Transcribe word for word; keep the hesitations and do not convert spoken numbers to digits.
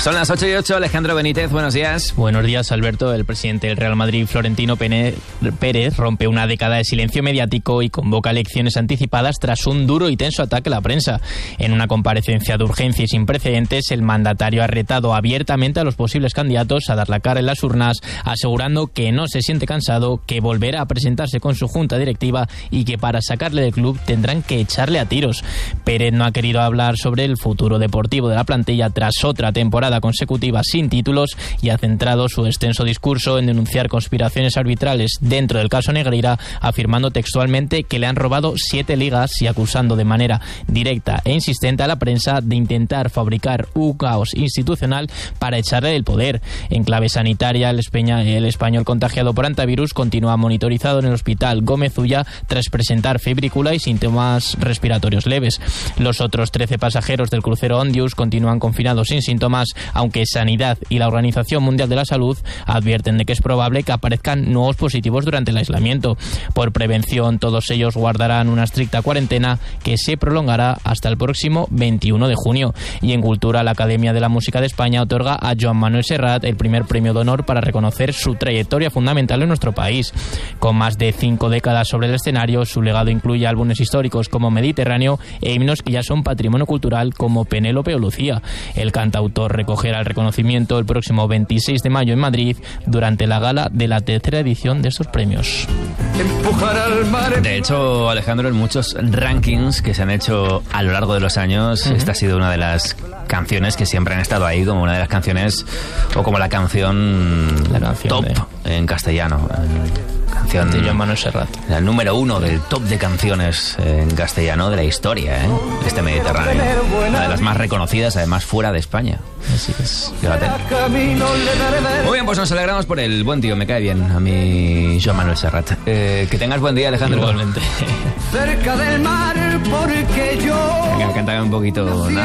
Son las ocho y ocho, Alejandro Benítez, buenos días. Buenos días, Alberto. El presidente del Real Madrid, Florentino Pérez, rompe una década de silencio mediático y convoca elecciones anticipadas tras un duro y tenso ataque a la prensa. En una comparecencia de urgencia y sin precedentes, el mandatario ha retado abiertamente a los posibles candidatos a dar la cara en las urnas, asegurando que no se siente cansado, que volverá a presentarse con su junta directiva y que para sacarle del club tendrán que echarle a tiros. Pérez no ha querido hablar sobre el futuro deportivo de la plantilla tras otra temporada consecutiva sin títulos y ha centrado su extenso discurso en denunciar conspiraciones arbitrales dentro del caso Negreira, afirmando textualmente que le han robado siete ligas y acusando de manera directa e insistente a la prensa de intentar fabricar un caos institucional para echarle del poder. En clave sanitaria, el, espeña, el español contagiado por antivirus continúa monitorizado en el hospital Gómez Ulla tras presentar febrícula y síntomas respiratorios leves. Los otros trece pasajeros del crucero Ondius continúan confinados sin síntomas, aunque Sanidad y la Organización Mundial de la Salud advierten de que es probable que aparezcan nuevos positivos durante el aislamiento. Por prevención, todos ellos guardarán una estricta cuarentena que se prolongará hasta el próximo veintiuno de junio. Y en cultura, la Academia de la Música de España otorga a Joan Manuel Serrat el primer premio de honor para reconocer su trayectoria fundamental en nuestro país. Con más de cinco décadas sobre el escenario, su legado incluye álbumes históricos como Mediterráneo e himnos que ya son patrimonio cultural como Penélope o Lucía. El cantautor recogerá el reconocimiento el próximo veintiséis de mayo en Madrid durante la gala de la tercera edición de estos premios. De hecho, Alejandro, en muchos rankings que se han hecho a lo largo de los años, uh-huh. esta ha sido una de las canciones que siempre han estado ahí como una de las canciones o como la canción, la canción top de... en castellano. Canción de Joan Manuel Serrat. El número uno del top de canciones en castellano de la historia, ¿eh? Este Mediterráneo. Una de las más reconocidas, además, fuera de España. Así es. Fíjate. Muy bien, pues nos alegramos por el buen tío. Me cae bien a mí Joan Manuel Serrat. Eh, que tengas buen día, Alejandro. Igualmente. Cerca del mar porque yo... Venga, cántame un poquito.